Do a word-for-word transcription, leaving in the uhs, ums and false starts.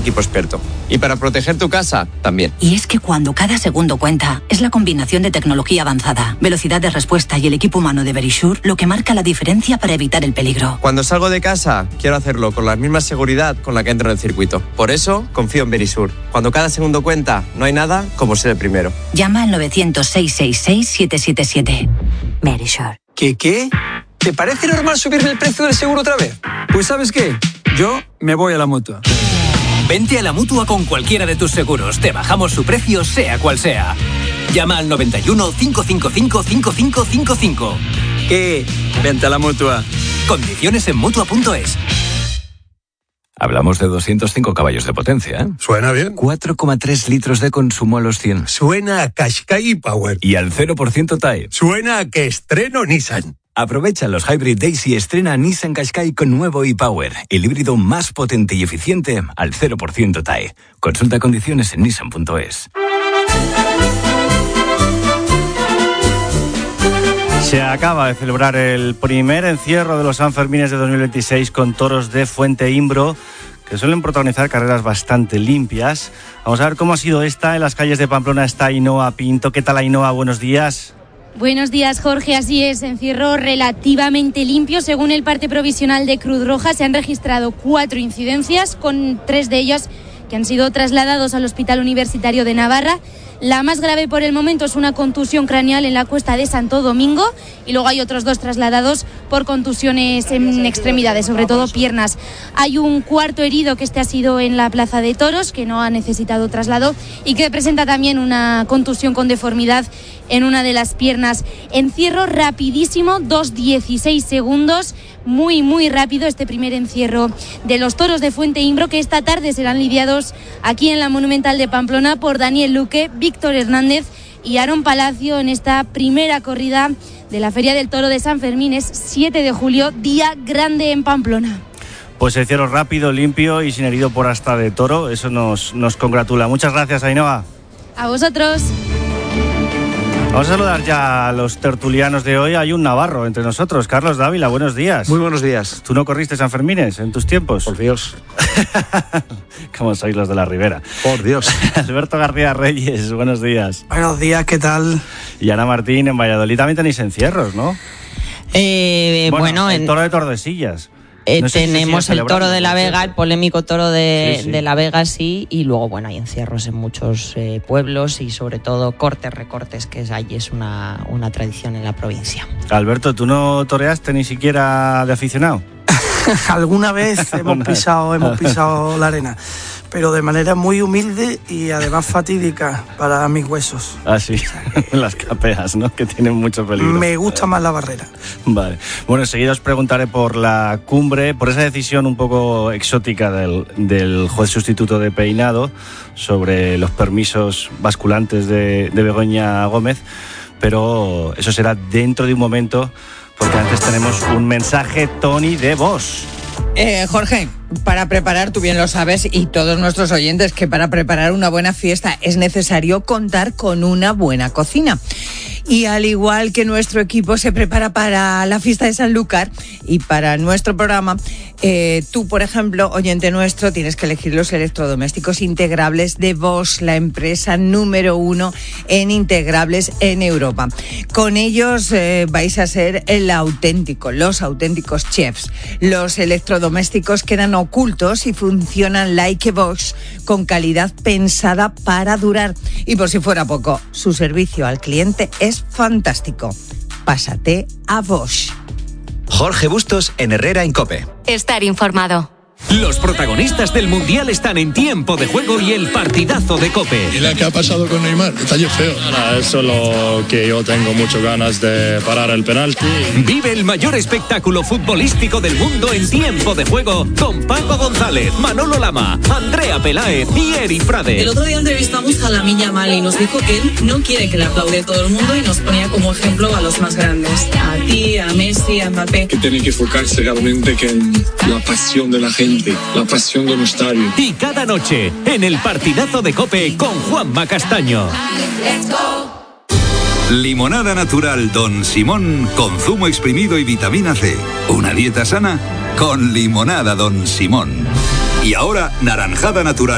equipo experto. Y para proteger tu casa, también. Y es que cuando cada segundo cuenta, es la combinación de tecnología avanzada, velocidad de respuesta y el equipo humano de Verisure lo que marca la diferencia para evitar el peligro. Cuando salgo de casa, quiero hacerlo con la misma seguridad con la que entro en el circuito. Por eso, confío en Verisure. Cuando cada segundo cuenta, no hay nada como ser el primero. Llama al novecientos, seiscientos sesenta y seis, siete siete siete. Verisure. ¿Qué qué? ¿Te parece normal subirme el precio del seguro otra vez? Pues ¿sabes qué? Yo me voy a la Mutua. Vente a la Mutua con cualquiera de tus seguros. Te bajamos su precio, sea cual sea. Llama al noventa y uno, cinco cinco cinco, cinco cinco cinco cinco. ¿Qué? Vente a la Mutua. Condiciones en Mutua punto es. Hablamos de doscientos cinco caballos de potencia, ¿eh? Suena bien. cuatro coma tres litros de consumo a los cien. Suena a Qashqai Power. Y al cero por ciento T A E. Suena a que estreno Nissan. Aprovecha los Hybrid Days y estrena Nissan Qashqai con nuevo e-Power, el híbrido más potente y eficiente al cero por ciento T A E. Consulta condiciones en nissan punto es. Se acaba de celebrar el primer encierro de los Sanfermines de dos mil veintiséis con toros de Fuente Imbro, que suelen protagonizar carreras bastante limpias. Vamos a ver cómo ha sido esta. En las calles de Pamplona está Ainhoa Pinto. ¿Qué tal, Ainhoa? Buenos días. Buenos días, Jorge. Así es, encierro relativamente limpio. Según el parte provisional de Cruz Roja, se han registrado cuatro incidencias, con tres de ellas que han sido trasladados al Hospital Universitario de Navarra. La más grave por el momento es una contusión craneal en la Cuesta de Santo Domingo, y luego hay otros dos trasladados por contusiones en extremidades, sobre todo piernas. Hay un cuarto herido, que este ha sido en la Plaza de Toros, que no ha necesitado traslado y que presenta también una contusión con deformidad en una de las piernas. Encierro rapidísimo, dos dieciséis segundos, muy muy rápido este primer encierro de los toros de Fuente Imbro, que esta tarde serán lidiados aquí en la Monumental de Pamplona por Daniel Luque, Víctor Hernández y Aaron Palacio en esta primera corrida de la Feria del Toro de San Fermín. Es siete de julio, día grande en Pamplona. Pues encierro rápido, limpio y sin herido por asta de toro. Eso nos, nos congratula. Muchas gracias, Ainhoa. A vosotros. Vamos a saludar ya a los tertulianos de hoy. Hay un navarro entre nosotros. Carlos Dávila, buenos días. Muy buenos días. ¿Tú no corriste San Fermines en tus tiempos? Por Dios. ¿Cómo sois los de la Ribera? Por Dios. Alberto García Reyes, buenos días. Buenos días, ¿qué tal? Y Ana Martín, en Valladolid también tenéis encierros, ¿no? Eh, bueno, bueno, el en... toro de Tordesillas. Eh, no sé tenemos si el toro de la Vega, el polémico toro de, sí, sí. de la Vega, sí, y luego, bueno, hay encierros en muchos eh, pueblos y sobre todo cortes, recortes, que es, ahí es una, una tradición en la provincia. Alberto, ¿tú no toreaste ni siquiera de aficionado? Alguna vez hemos pisado, hemos pisado la arena, pero de manera muy humilde y además fatídica para mis huesos. Ah, sí, las capeas, ¿no? Que tienen mucho peligro. Me gusta más la barrera. Vale. Bueno, enseguida os preguntaré por la cumbre, por esa decisión un poco exótica del, del juez sustituto de Peinado sobre los permisos basculantes de, de Begoña Gómez, pero eso será dentro de un momento, porque antes tenemos un mensaje, Tony, de voz. Eh, Jorge, para preparar, tú bien lo sabes, y todos nuestros oyentes, que para preparar una buena fiesta es necesario contar con una buena cocina. Y al igual que nuestro equipo se prepara para la fiesta de Sanlúcar y para nuestro programa, eh, tú, por ejemplo, oyente nuestro, tienes que elegir los electrodomésticos integrables de Bosch, la empresa número uno en integrables en Europa. Con ellos eh, vais a ser el auténtico, los auténticos chefs. Los electrodomésticos quedan ocultos y funcionan like Bosch, con calidad pensada para durar. Y por si fuera poco, su servicio al cliente es fantástico. Pásate a Bosch. Jorge Bustos en Herrera en COPE. Estar informado. Los protagonistas del Mundial están en Tiempo de Juego y el partidazo de COPE. ¿Y la que ha pasado con Neymar? Detalle feo. Nada, es solo que yo tengo muchas ganas de parar el penalti. Vive el mayor espectáculo futbolístico del mundo en Tiempo de Juego con Paco González, Manolo Lama, Andrea Peláez y Eri Frade. El otro día entrevistamos a Lamine Yamal y nos dijo que él no quiere que le aplaude todo el mundo y nos ponía como ejemplo a los más grandes. A ti, a Messi, a Mbappé. Que tiene que enfocarse realmente en la pasión de la gente. La pasión de un estadio. Y cada noche en el partidazo de COPE con Juanma Castaño. Limonada natural Don Simón con zumo exprimido y vitamina C. Una dieta sana con limonada Don Simón. Y ahora naranjada natural.